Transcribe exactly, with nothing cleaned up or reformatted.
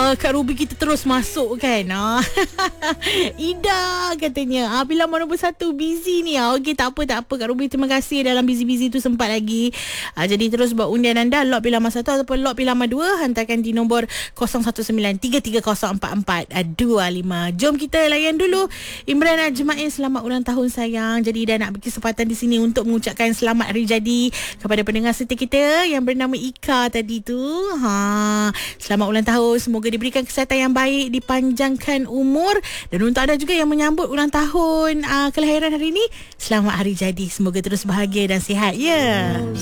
uh, Kak Ruby kita terus masuk kan. uh, Ida katanya, ah, pilihan nombor satu busy ni. ah, Okey, tak apa tak apa Kak Ruby, terima kasih dalam busy-busy tu sempat lagi. uh, Jadi terus buat undian anda, lot pilihan nombor satu ataupun lot pilihan nombor dua, hantarkan di nombor kosong satu sembilan tiga tiga kosong empat empat dua lima. Jom kita layan dulu Imran Ajmain. Selamat ulang tahun sayang. Jadi Ida nak berkesempatan di sini untuk mengucapkan selamat hari jadi kepada pendengar setia kita yang bernama Ika tadi tu. Ha, selamat ulang tahun. Semoga diberikan kesihatan yang baik, dipanjangkan umur, dan untuk anda juga yang menyambut ulang tahun uh, kelahiran hari ini, selamat hari jadi. Semoga terus bahagia dan sihat ya.